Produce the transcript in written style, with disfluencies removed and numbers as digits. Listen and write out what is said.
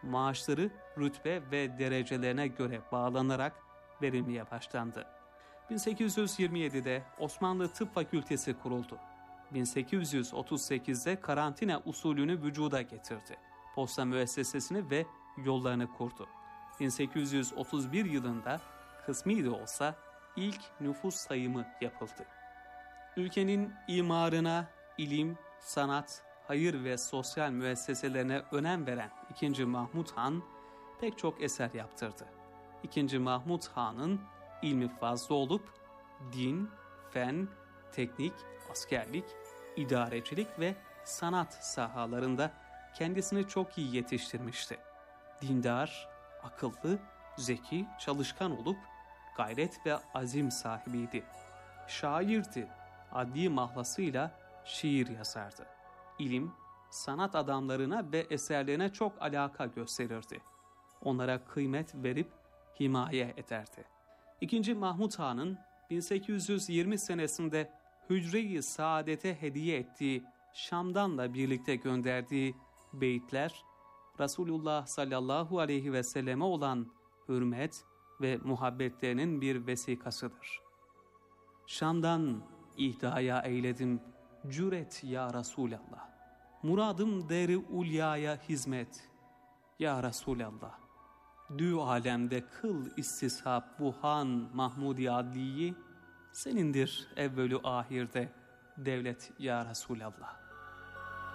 maaşları rütbe ve derecelerine göre bağlanarak verilmeye başlandı. 1827'de Osmanlı Tıp Fakültesi kuruldu. 1838'de karantina usulünü vücuda getirdi. Posta müessesesini ve yollarını kurdu. 1831 yılında kısmi de olsa ilk nüfus sayımı yapıldı. Ülkenin imarına, ilim, sanat, hayır ve sosyal müesseselerine önem veren II. Mahmud Han pek çok eser yaptırdı. II. Mahmud Han'ın ilmi fazla olup din, fen, teknik, askerlik, idarecilik ve sanat sahalarında kendisini çok iyi yetiştirmişti. Dindar, akıllı, zeki, çalışkan olup gayret ve azim sahibiydi. Şairdi, adli mahlasıyla şiir yazardı. İlim, sanat adamlarına ve eserlerine çok alaka gösterirdi. Onlara kıymet verip himaye ederdi. II. Mahmud Han'ın 1820 senesinde Hücre-i Saadet'e hediye ettiği Şam'danla birlikte gönderdiği beyitler, Resulullah sallallahu aleyhi ve selleme olan hürmet ve muhabbetlerinin bir vesikasıdır. Şam'dan ihdaya eyledim cüret ya Resulallah. Muradım deri ulyaya hizmet ya Resulallah. Dü alemde kıl istishab bu han Mahmudi Adli'yi, senindir evvelü ahirde devlet ya Resulallah.